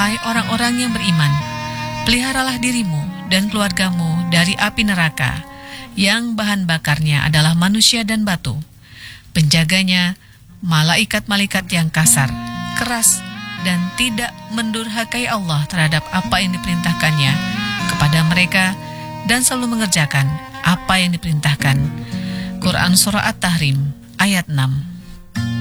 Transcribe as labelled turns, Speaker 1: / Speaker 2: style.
Speaker 1: Hai orang-orang yang beriman, peliharalah dirimu dan keluargamu dari api neraka, yang bahan bakarnya adalah manusia dan batu. Penjaganya, malaikat-malaikat yang kasar, keras, dan tidak mendurhakai Allah terhadap apa yang diperintahkannya kepada mereka, dan selalu mengerjakan apa yang diperintahkan. Quran Surah At-Tahrim ayat 6.